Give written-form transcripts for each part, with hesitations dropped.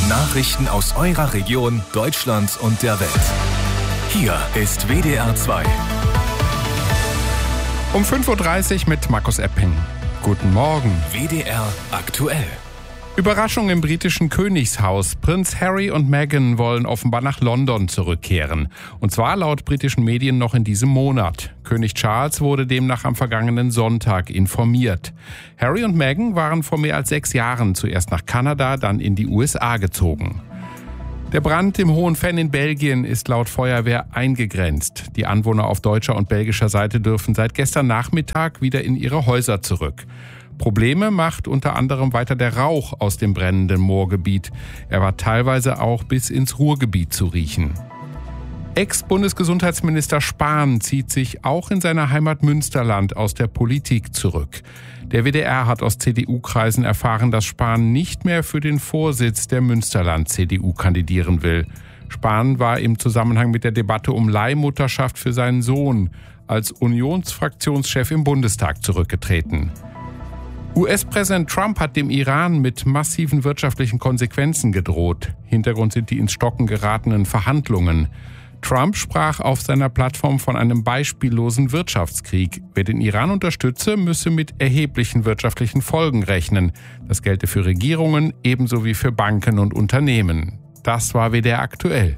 Nachrichten aus eurer Region, Deutschland und der Welt. Hier ist WDR 2. Um 5.30 Uhr mit Markus Epping. Guten Morgen. WDR aktuell. Überraschung im britischen Königshaus. Prinz Harry und Meghan wollen offenbar nach London zurückkehren. Und zwar laut britischen Medien noch in diesem Monat. König Charles wurde demnach am vergangenen Sonntag informiert. Harry und Meghan waren vor mehr als 6 Jahren zuerst nach Kanada, dann in die USA gezogen. Der Brand im Hohen Venn in Belgien ist laut Feuerwehr eingegrenzt. Die Anwohner auf deutscher und belgischer Seite dürfen seit gestern Nachmittag wieder in ihre Häuser zurück. Probleme macht unter anderem weiter der Rauch aus dem brennenden Moorgebiet. Er war teilweise auch bis ins Ruhrgebiet zu riechen. Ex-Bundesgesundheitsminister Spahn zieht sich auch in seiner Heimat Münsterland aus der Politik zurück. Der WDR hat aus CDU-Kreisen erfahren, dass Spahn nicht mehr für den Vorsitz der Münsterland-CDU kandidieren will. Spahn war im Zusammenhang mit der Debatte um Leihmutterschaft für seinen Sohn als Unionsfraktionschef im Bundestag zurückgetreten. US-Präsident Trump hat dem Iran mit massiven wirtschaftlichen Konsequenzen gedroht. Hintergrund sind die ins Stocken geratenen Verhandlungen. Trump sprach auf seiner Plattform von einem beispiellosen Wirtschaftskrieg. Wer den Iran unterstütze, müsse mit erheblichen wirtschaftlichen Folgen rechnen. Das gelte für Regierungen ebenso wie für Banken und Unternehmen. Das war WDR aktuell.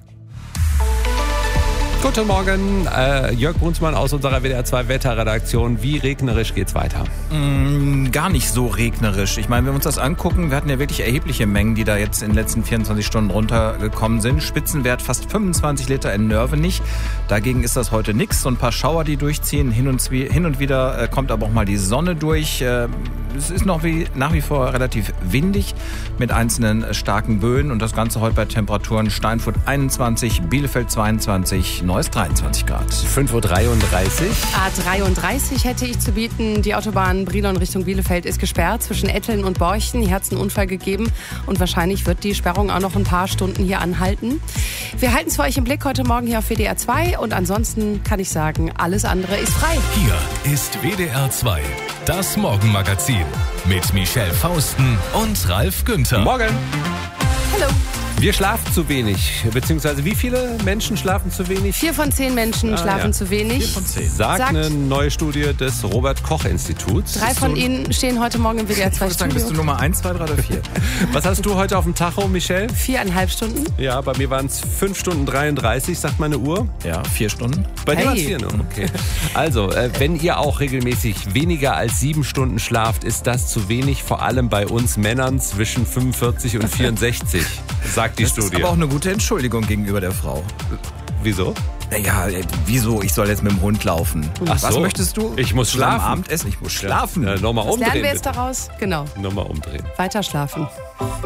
Guten Morgen, Jörg Brunsmann aus unserer WDR 2 Wetterredaktion. Wie regnerisch geht's weiter? Gar nicht so regnerisch. Ich meine, wenn wir uns das angucken, wir hatten ja wirklich erhebliche Mengen, die da jetzt in den letzten 24 Stunden runtergekommen sind. Spitzenwert fast 25 Liter in Nörvenich. Dagegen ist das heute nichts. So ein paar Schauer, die durchziehen. Hin und wieder kommt aber auch mal die Sonne durch. Es ist nach wie vor relativ windig mit einzelnen starken Böen. Und das Ganze heute bei Temperaturen Steinfurt 21, Bielefeld 22, Neuss 23 Grad. 5.33 Uhr. A33 hätte ich zu bieten. Die Autobahn Brilon Richtung Bielefeld ist gesperrt zwischen Etteln und Borchen. Hier hat es einen Unfall gegeben und wahrscheinlich wird die Sperrung auch noch ein paar Stunden hier anhalten. Wir halten es für euch im Blick heute Morgen hier auf WDR 2 und ansonsten kann ich sagen, alles andere ist frei. Hier ist WDR 2, das Morgenmagazin mit Michelle Fausten und Ralf Günther. Morgen. Hallo. Wir schlafen zu wenig, beziehungsweise wie viele Menschen schlafen zu wenig? 4 von 10 Menschen schlafen zu wenig. 4 von 10. Sagt eine neue Studie des Robert-Koch-Instituts. 3 von ihnen stehen heute Morgen im WDR 2 Studio. Bist du Nummer 1, 2, 3 oder 4? Was hast du heute auf dem Tacho, Michelle? 4,5 Stunden. Ja, bei mir waren es 5 Stunden 33, sagt meine Uhr. Ja, 4 Stunden. Bei dir Hey. waren es 4 nur. Okay. Also, wenn ihr auch regelmäßig weniger als 7 Stunden schlaft, ist das zu wenig, vor allem bei uns Männern zwischen 45 und 64, sagt die Das Studie. ist aber auch eine gute Entschuldigung gegenüber der Frau. Wieso? Naja, wieso? Ich soll jetzt mit dem Hund laufen. Ach Was so. möchtest du? Ich muss Zusammen schlafen. Abendessen? Ich muss schlafen. Nochmal Was umdrehen. lernen wir jetzt bitte. daraus? Genau, Nochmal umdrehen. weiter schlafen.